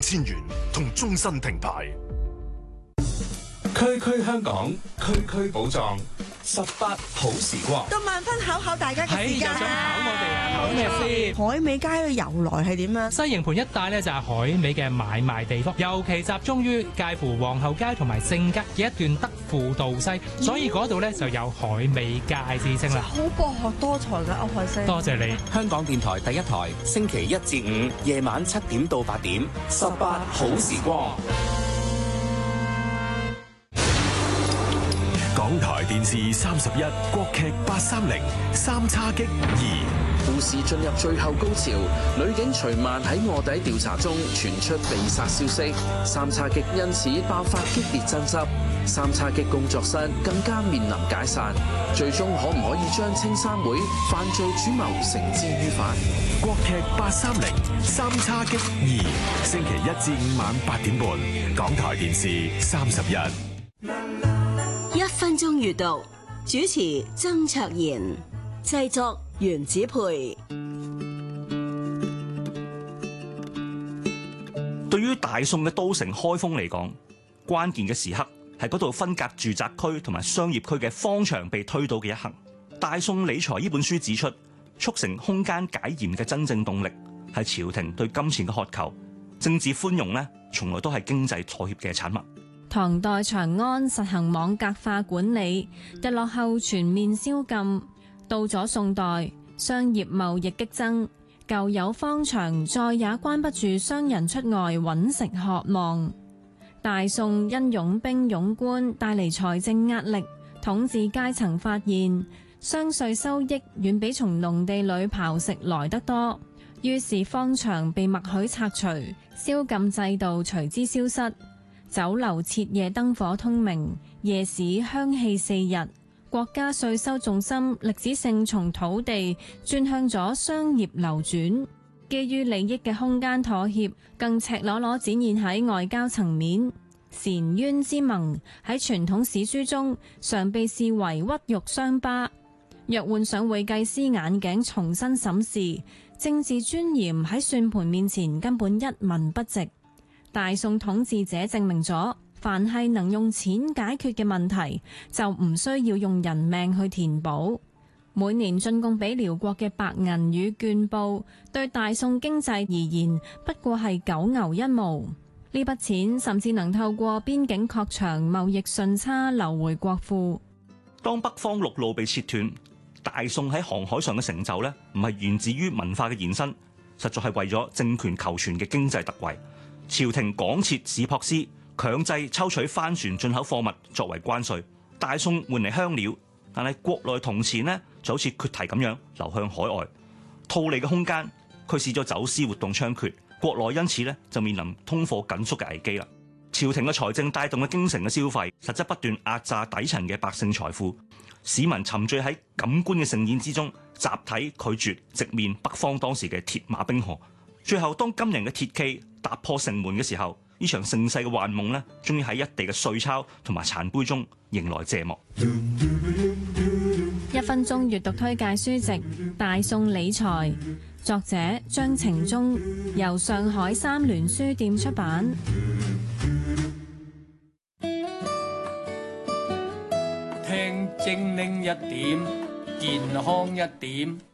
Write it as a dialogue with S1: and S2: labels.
S1: 2000元同終身停牌。
S2: 區區香港，區區寶藏，18好時光。
S3: 到萬分考大家嘅時間
S4: 又想考我哋啊？考咩先？
S3: 海味街嘅由來係點樣？
S4: 西營盤一帶咧就係海味嘅買賣地方，尤其集中於介乎皇后街同埋正街嘅一段德輔道西，所以嗰度咧就有海味街之稱啦。
S3: 好博學多才嘅歐海星，
S4: 多謝你。
S5: 香港電台第一台，星期1至5夜晚7點到8點，18好時光。
S1: 港台電視31國劇830三叉戟2，
S6: 故事進入最後高潮，女警徐曼喺臥底調查中傳出被殺消息，三叉戟因此爆發激烈爭執，三叉戟工作室更加面臨解散，最終可唔可以將青山會犯罪主謀繩之於法？
S1: 國劇830三叉戟2，星期1至5晚8點半，港台電視31。
S7: 1分鐘閱讀，主持曾卓賢，製作袁子培。
S8: 對於大宋嘅都城開封嚟講，關鍵嘅時刻係嗰度分隔住宅區同埋商業區嘅方牆被推倒嘅一刻。《大宋理財》呢本書指出，促成空間解嚴嘅真正動力係朝廷對金錢嘅渴求，政治寬容呢，從來都係經濟妥協嘅產物。
S9: 唐代長安實行網格化管理，日落後全面宵禁。到咗宋代，商業貿易激增，舊有方場再也關不住商人出外揾食渴望。大宋因擁兵擁官帶嚟財政壓力，統治階層發現商稅收益遠比從農地裏刨食來得多，於是方場被默許拆除，宵禁制度隨之消失。酒樓徹夜燈火通明，夜市香氣四日。國家稅收重心歷史性從土地轉向咗商業流轉，基於利益嘅空間妥協更赤裸裸展現喺外交層面。澶淵之盟喺傳統史書中常被視為屈辱傷疤，若換上會計師眼鏡重新審視，政治尊嚴喺算盤面前根本一文不值。大宋統治者證明咗，凡係能用錢解決嘅問題，就唔需要用人命去填補。每年進貢俾遼國嘅白銀與絹布，對大宋經濟而言不過係九牛一毛。呢筆錢甚至能透過邊境擴張貿易順差流回國庫。
S8: 當北方陸路被切斷，大宋喺航海上嘅成就呢，唔係源自於文化嘅延伸，實在係為咗政權求存嘅經濟特惠。朝廷廣設市舶司，強制抽取帆船進口貨物作為關稅。大宋換嚟香料，但係國內銅錢呢就好似缺堤咁樣流向海外，套利嘅空間驅使咗走私活動猖獗，國內因此呢就面臨通貨緊縮嘅危機啦。朝廷嘅財政帶動嘅京城嘅消費，實質不斷壓榨底層嘅百姓財富，市民沉醉喺感官嘅盛宴之中，集體拒絕直面北方當時嘅鐵馬冰河。最後，當金人嘅鐵騎踏破城門嘅時候，呢場盛世嘅幻夢呢，終於喺一地嘅碎鈔同埋殘杯中迎來謝幕。
S9: 1分鐘閱讀推介書籍《大宋理財》，作者張程中，由上海三聯書店出版。
S10: 聽精靈一點，健康一點。